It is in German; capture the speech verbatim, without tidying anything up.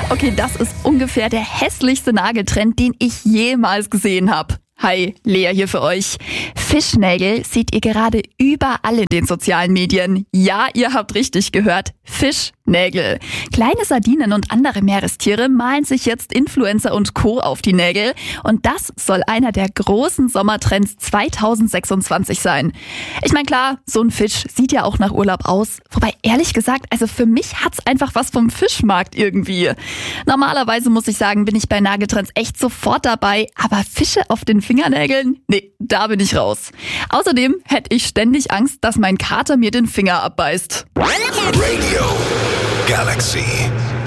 Okay, das ist ungefähr der hässlichste Nageltrend, den ich jemals gesehen habe. Hi, Lea hier für euch. Fischnägel seht ihr gerade überall in den sozialen Medien. Ja, ihr habt richtig gehört. Fischnägel. Kleine Sardinen und andere Meerestiere malen sich jetzt Influencer und Co. auf die Nägel. Und das soll einer der großen Sommertrends zwanzig sechsundzwanzig sein. Ich meine, klar, so ein Fisch sieht ja auch nach Urlaub aus. Wobei, ehrlich gesagt, also für mich hat's einfach was vom Fischmarkt irgendwie. Normalerweise muss ich sagen, bin ich bei Nageltrends echt sofort dabei. Aber Fische auf den Fingernägeln? Nee, da bin ich raus. Außerdem hätte ich ständig Angst, dass mein Kater mir den Finger abbeißt. Radio Galaxy.